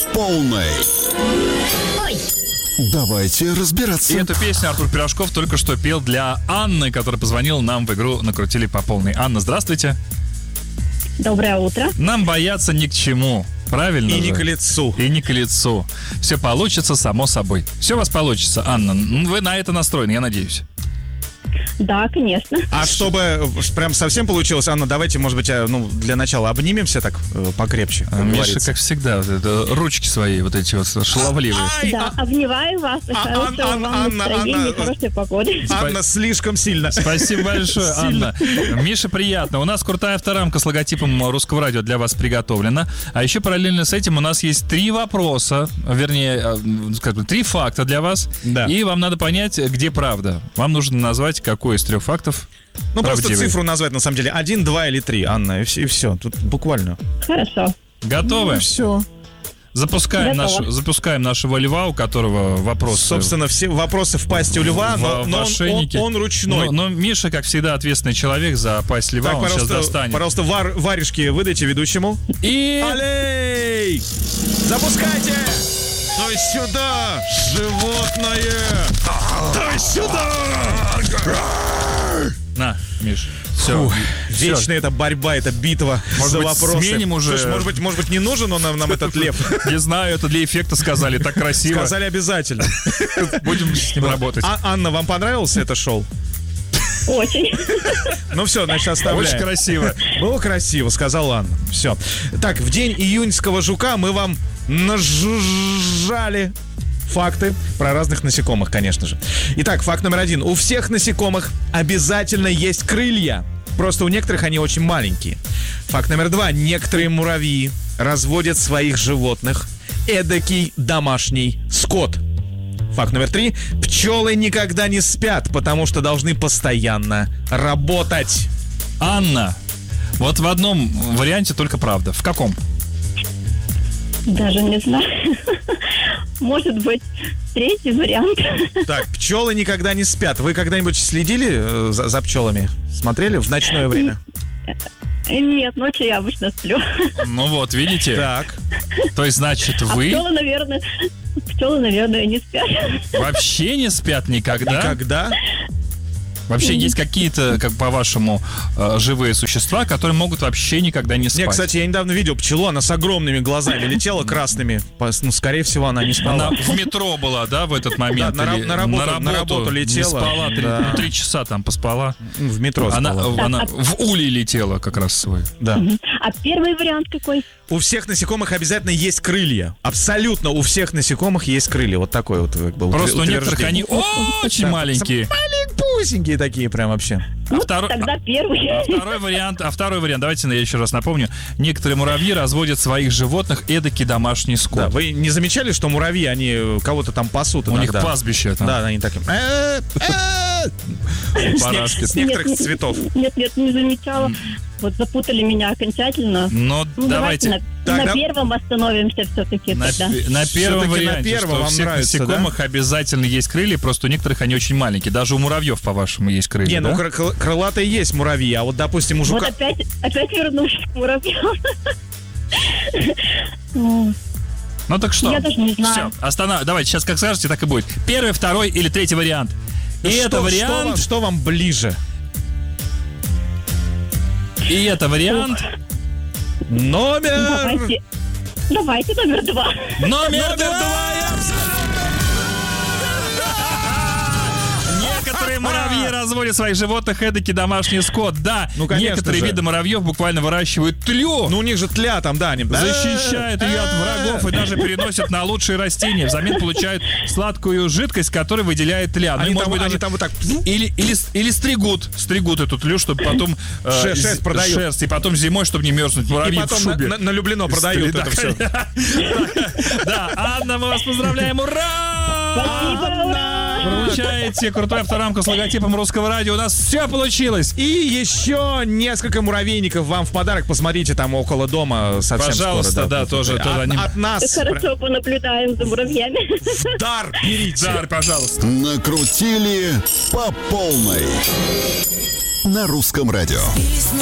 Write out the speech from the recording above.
полной. Ой. Давайте разбираться. И эту песню Артур Пирожков только что пел для Анны, которая позвонила нам в игру «Накрутили по полной». Анна, здравствуйте. Доброе утро. Нам бояться ни к чему. Правильно И же? не к лицу. И не к лицу. Все получится само собой. Все у вас получится, Анна. Вы на это настроены, я надеюсь. Да, конечно. А чтобы прям совсем получилось, Анна, давайте, может быть, для начала обнимемся так покрепче, как Миша, говорится. как всегда, вот это, ручки свои вот эти вот шаловливые. Да, обнимаю вас. Хорошего вам настроения, хорошей погоды. Анна, слишком сильно. Спасибо большое, Анна. Миша, приятно. У нас крутая авторамка с логотипом Русского радио для вас приготовлена. А еще параллельно с этим у нас есть 3 вопроса, вернее, 3 факта для вас. Да. И вам надо понять, где правда. Вам нужно назвать, какой из 3 фактов Просто правдивый. цифру назвать, на самом деле. 1, 2 или 3, Анна, и все. Тут буквально. Хорошо. Готовы? Все. Запускаем нашего льва, у которого вопросы. Собственно, все вопросы в пасти у льва, но ошейнике. он ручной. Но Миша, как всегда, ответственный человек за пасть льва, Так, он сейчас достанет. пожалуйста, варежки выдайте ведущему. И... Алей! Запускайте! Дай сюда, животное! Дай сюда! На, Миш, все. Вечная эта борьба, эта битва Может за быть, вопросы. сменим уже? Слушай, может быть, не нужен он нам этот лев? Не знаю, это для эффекта сказали, так красиво. Сказали обязательно. Будем с ним работать. Анна, вам понравилось это шоу? Очень. Ну все, значит, оставляем. Очень красиво. Было красиво, сказала Анна. Все. Так, в день июньского жука мы вам нажужжали факты про разных насекомых, конечно же. Итак, факт номер 1. У всех насекомых обязательно есть крылья. Просто у некоторых они очень маленькие. Факт номер 2. Некоторые муравьи разводят своих животных. Эдакий домашний скот. Факт номер 3. Пчелы никогда не спят, потому что должны постоянно работать. Анна, вот в одном варианте только правда. В каком? Даже не знаю. Может быть, 3-й вариант. Так, пчелы никогда не спят. Вы когда-нибудь следили за пчелами? Смотрели в ночное время? Нет, ночью я обычно сплю. Ну вот, видите? Так. То есть, значит, вы Пчелы, наверное, не спят. вообще не спят никогда? Никогда? Вообще есть какие-то, как по-вашему, живые существа, которые могут вообще никогда не спать? Не, кстати, я недавно видел пчелу, она с огромными глазами летела красными. Ну, скорее всего, она не спала. Она в метро была, да, в этот момент? Да, на работу летела. Не спала, Да. 3 часа там поспала. В метро спала. Она в улей летела как раз свой. Да. А первый вариант какой? У всех насекомых обязательно есть крылья. Абсолютно у всех насекомых есть крылья. Вот такой вот как бы Просто у некоторых утверждение. они очень маленькие. Маленькие такие прям вообще. Тогда первый. Второй вариант, давайте я еще раз напомню. Некоторые муравьи разводят своих животных эдакий домашний скот. Да, вы не замечали, что муравьи, они кого-то там пасут У иногда? них пастбище там. Да, они такие. Парашки. С некоторых цветов. Нет, не замечала. Вот запутали меня окончательно. Но давайте на первом остановимся все-таки тогда. на первом варианте, что у вам всех нравится, насекомых обязательно есть крылья, просто у некоторых они очень маленькие. Даже у муравьев, по-вашему, есть крылья, Не, ну да? крылатые есть муравьи, а вот, допустим, у жука... Вот опять вернусь к муравьям. Ну так что? Я даже не знаю. Все, давайте, сейчас как скажете, так и будет. Первый, второй или 3-й вариант. И это вариант... Что вам ближе? И это вариант... Номер... Давайте номер 2. Номер 2! Некоторые муравьи разводят своих животных эдакий домашний скот. Да, Ну, конечно некоторые же. виды муравьев буквально выращивают тлю. Ну, у них же тля там, да, они... Защищают ее от врагов и даже переносят на лучшие растения. Взамен получают сладкую жидкость, которая выделяет тля. Ну, и, Они может быть, там даже вот так... или стригут эту тлю, чтобы потом Шерсть продают. шерсть, и потом зимой, чтобы не мерзнуть муравьи И в потом шубе. на Люблино продают это все. Да, Анна, мы вас поздравляем, ура! Спасибо, ура! Получаете крутую авторамку с логотипом Русского радио. У нас все получилось. И еще несколько муравейников вам в подарок. Посмотрите, там около дома совсем Пожалуйста, скоро. да, тоже они... От нас. Хорошо понаблюдаем за муравьями. Дар берите. Дар, пожалуйста. Накрутили по полной. На Русском радио.